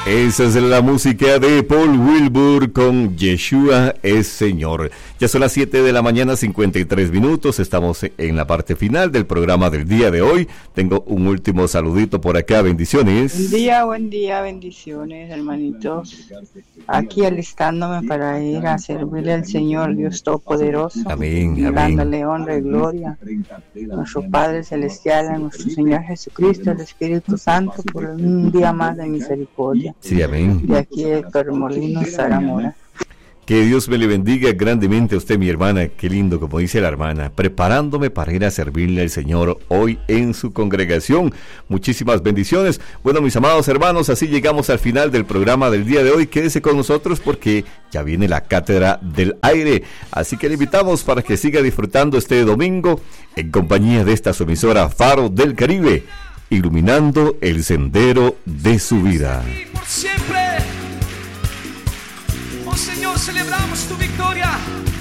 Esa es la música de Paul Wilbur con Yeshua es Señor. Ya son las 7 de la mañana, 53 minutos. Estamos en la parte final del programa del día de hoy. Tengo un último saludito por acá. Bendiciones. Buen día, bendiciones, hermanitos. Aquí alistándome para ir a servirle al Señor Dios Todopoderoso. Amén, amén. Dándole honra y gloria a nuestro Padre Celestial, a nuestro Señor Jesucristo, al Espíritu Santo, por un día más de misericordia. Sí, amén. De aquí de Torremolinos, Zaramora. Que Dios me le bendiga grandemente a usted, mi hermana. Qué lindo, como dice la hermana, preparándome para ir a servirle al Señor hoy en su congregación. Muchísimas bendiciones. Bueno, mis amados hermanos, así llegamos al final del programa del día de hoy. Quédese con nosotros porque ya viene la Cátedra del Aire. Así que le invitamos para que siga disfrutando este domingo en compañía de esta su emisora Faro del Caribe, iluminando el sendero de su vida. Y por siempre, oh Señor, celebramos tu victoria.